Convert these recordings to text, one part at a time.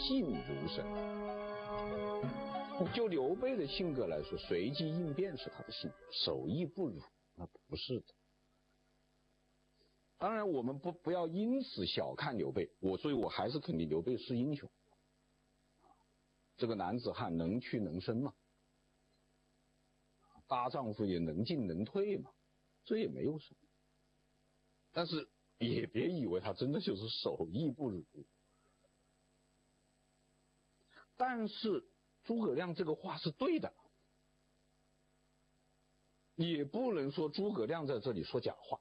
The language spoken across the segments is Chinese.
信如神。就刘备的性格来说，随机应变是他的性格，守义不辱那不是的。当然，我们不要因此小看刘备，所以我还是肯定刘备是英雄。这个男子汉能屈能伸嘛，大丈夫也能进能退嘛，这也没有什么。但是也别以为他真的就是守义不辱。但是诸葛亮这个话是对的，也不能说诸葛亮在这里说假话。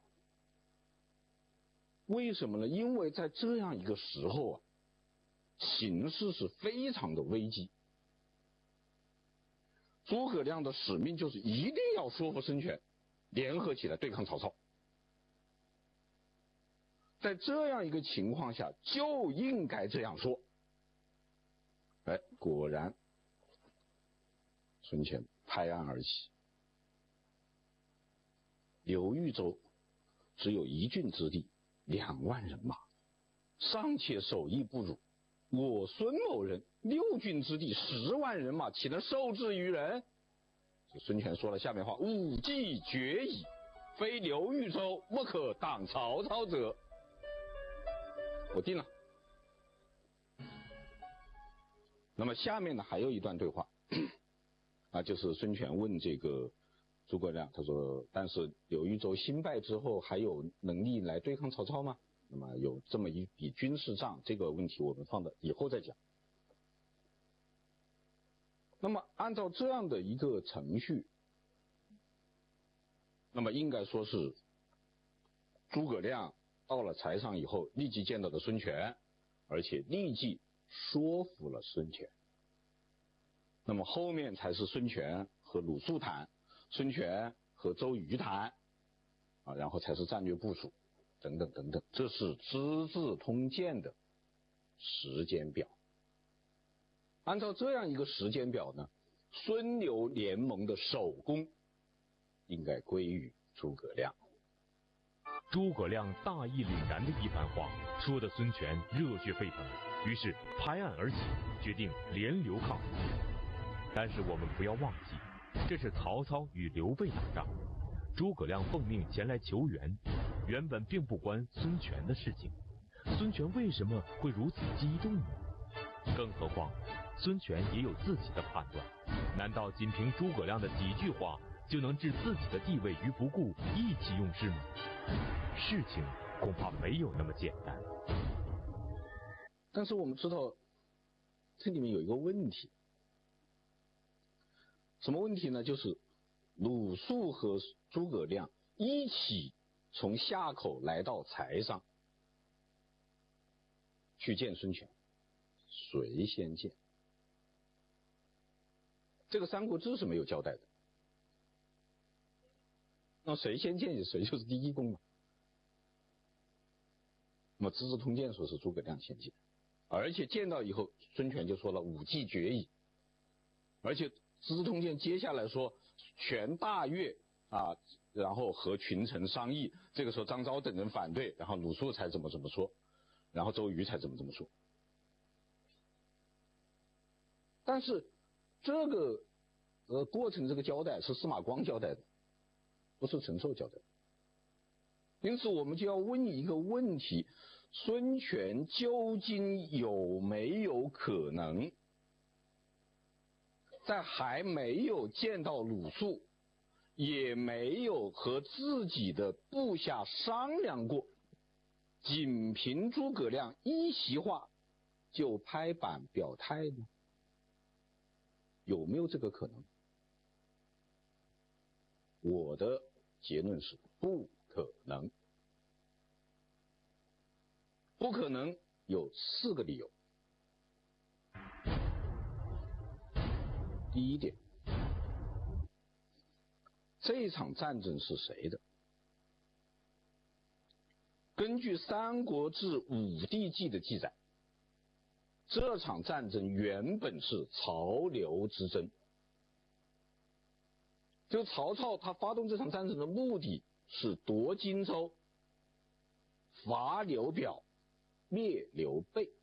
为什么呢？因为在这样一个时候啊，形势是非常的危机。诸葛亮的使命就是一定要说服孙权联合起来对抗曹操。在这样一个情况下，就应该这样说。果然，孙权拍案而起。刘豫州只有1郡之地，2万人马，尚且守义不辱，我孙某人6郡之地10万人马，岂能受制于人？孙权说了下面话：武计决矣，非刘豫州不可挡曹操者。我定了。那么下面呢还有一段对话就是孙权问这个诸葛亮，他说：但是刘豫州新败之后还有能力来对抗曹操吗？那么有这么一笔军事账，这个问题我们放到以后再讲。那么按照这样的一个程序，那么应该说是诸葛亮到了柴上以后立即见到了孙权，而且立即说服了孙权。那么后面才是孙权和鲁肃谈，孙权和周瑜谈然后才是战略部署等等等等，这是资治通鉴的时间表。按照这样一个时间表呢，孙刘联盟的首功应该归于诸葛亮。 诸葛亮大义凛然的一番话，说得孙权热血沸腾，于是拍案而起，决定联刘抗吴。但是我们不要忘记，这是曹操与刘备打仗，诸葛亮奉命前来求援，原本并不关孙权的事情。孙权为什么会如此激动呢？更何况孙权也有自己的判断，难道仅凭诸葛亮的几句话就能置自己的地位于不顾，意气用事吗？事情恐怕没有那么简单。 但是我们知道这里面有一个问题，什么问题呢？就是鲁肃和诸葛亮一起从夏口来到柴上去见孙权，谁先见？这个《三国志》是没有交代的。那谁先见谁就是第一功嘛。那么《资治通鉴》说是诸葛亮先见，而且见到以后，孙权就说了武计决矣。而且《资治通鉴》接下来说权大悦然后和群臣商议，这个时候张昭等人反对，然后鲁肃才怎么说，然后周瑜才怎么说。但是这个过程这个交代是司马光交代的，不是陈寿交代的。因此我们就要问一个问题，孙权究竟有没有可能在还没有见到鲁肃，也没有和自己的部下商量过，仅凭诸葛亮一席话就拍板表态呢？有没有这个可能？我的结论是不可能。不可能有4个理由。第一点，这场战争是谁的？根据《三国志武帝纪》的记载，这场战争原本是曹刘之争。就曹操他发动这场战争的目的是夺荆州、伐刘表、灭刘备。